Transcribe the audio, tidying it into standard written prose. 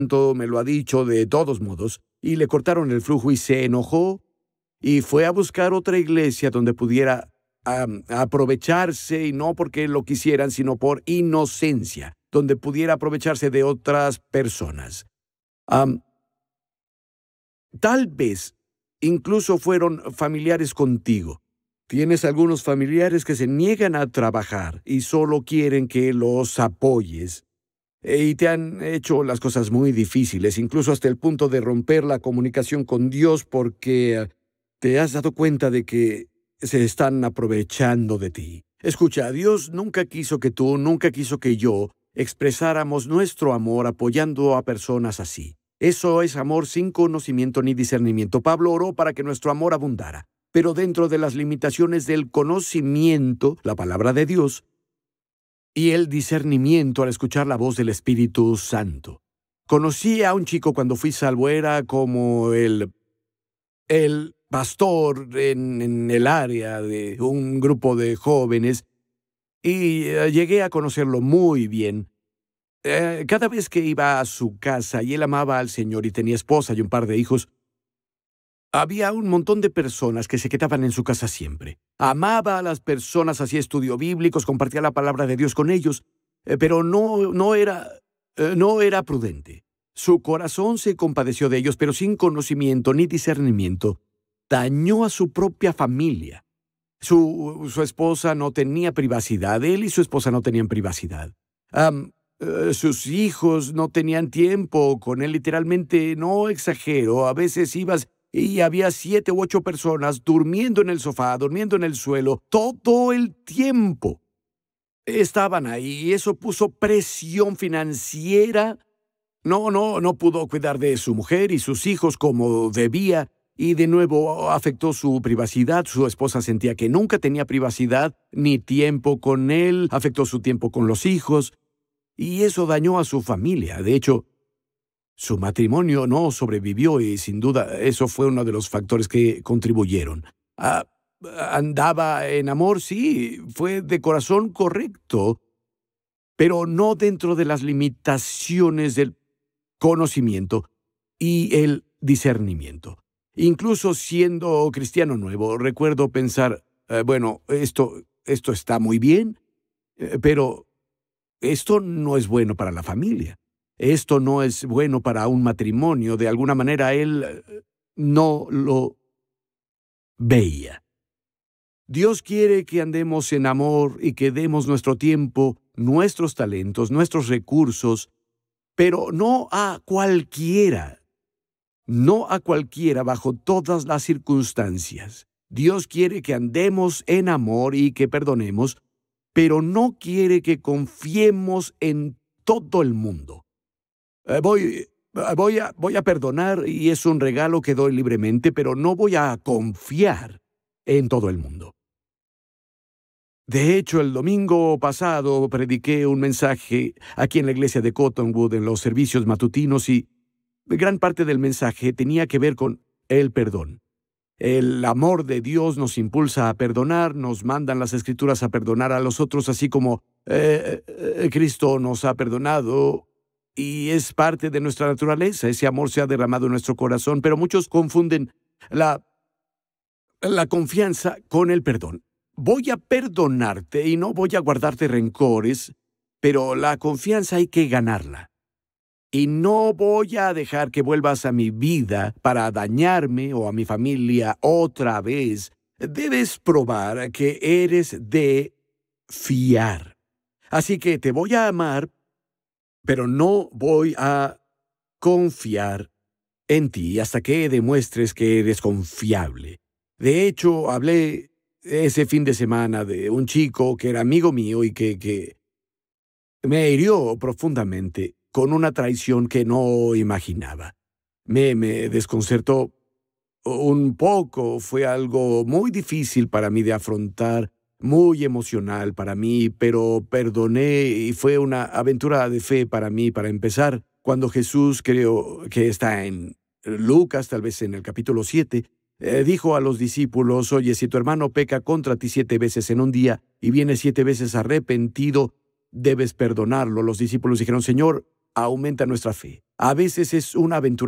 me lo ha dicho de todos modos, y le cortaron el flujo y se enojó y fue a buscar otra iglesia donde pudiera aprovecharse, y no porque lo quisieran, sino por inocencia, donde pudiera aprovecharse de otras personas. Tal vez incluso fueron familiares contigo. Tienes algunos familiares que se niegan a trabajar y solo quieren que los apoyes. Y te han hecho las cosas muy difíciles, incluso hasta el punto de romper la comunicación con Dios porque te has dado cuenta de que se están aprovechando de ti. Escucha, Dios nunca quiso que tú, nunca quiso que yo expresáramos nuestro amor apoyando a personas así. Eso es amor sin conocimiento ni discernimiento. Pablo oró para que nuestro amor abundara, pero dentro de las limitaciones del conocimiento, la palabra de Dios, y el discernimiento al escuchar la voz del Espíritu Santo. Conocí a un chico cuando fui salvo, era como el pastor en el área de un grupo de jóvenes, y llegué a conocerlo muy bien. Cada vez que iba a su casa, y él amaba al Señor y tenía esposa y un par de hijos, había un montón de personas que se quedaban en su casa siempre. Amaba a las personas, hacía estudios bíblicos, compartía la palabra de Dios con ellos, pero no era prudente. Su corazón se compadeció de ellos, pero sin conocimiento ni discernimiento, dañó a su propia familia. Su esposa no tenía privacidad, él y su esposa no tenían privacidad. Sus hijos no tenían tiempo con él, literalmente, no exagero, a veces ibas y había 7 u 8 personas durmiendo en el sofá, durmiendo en el suelo, todo el tiempo. Estaban ahí y eso puso presión financiera. No pudo cuidar de su mujer y sus hijos como debía, y de nuevo afectó su privacidad. Su esposa sentía que nunca tenía privacidad ni tiempo con él, afectó su tiempo con los hijos, y eso dañó a su familia. De hecho, su matrimonio no sobrevivió y sin duda eso fue uno de los factores que contribuyeron. Andaba en amor, sí, fue de corazón correcto, pero no dentro de las limitaciones del conocimiento y el discernimiento. Incluso siendo cristiano nuevo, recuerdo pensar, bueno, esto está muy bien, pero esto no es bueno para la familia. Esto no es bueno para un matrimonio. De alguna manera él no lo veía. Dios quiere que andemos en amor y que demos nuestro tiempo, nuestros talentos, nuestros recursos, pero no a cualquiera. No a cualquiera bajo todas las circunstancias. Dios quiere que andemos en amor y que perdonemos, pero no quiere que confiemos en todo el mundo. Voy a perdonar y es un regalo que doy libremente, pero no voy a confiar en todo el mundo. De hecho, el domingo pasado prediqué un mensaje aquí en la iglesia de Cottonwood en los servicios matutinos y gran parte del mensaje tenía que ver con el perdón. El amor de Dios nos impulsa a perdonar, nos mandan las Escrituras a perdonar a los otros, así como Cristo nos ha perdonado, y es parte de nuestra naturaleza. Ese amor se ha derramado en nuestro corazón, pero muchos confunden la confianza con el perdón. Voy a perdonarte y no voy a guardarte rencores, pero la confianza hay que ganarla. Y no voy a dejar que vuelvas a mi vida para dañarme o a mi familia otra vez. Debes probar que eres de fiar. Así que te voy a amar, pero no voy a confiar en ti hasta que demuestres que eres confiable. De hecho, hablé ese fin de semana de un chico que era amigo mío y que me hirió profundamente con una traición que no imaginaba. Me desconcertó un poco, fue algo muy difícil para mí de afrontar, muy emocional para mí, pero perdoné y fue una aventura de fe para mí, para empezar, cuando Jesús, creo que está en Lucas, tal vez en el capítulo 7, dijo a los discípulos: oye, si tu hermano peca contra ti 7 veces en un día y viene 7 veces arrepentido, debes perdonarlo. Los discípulos dijeron: Señor, aumenta nuestra fe. A veces es una aventura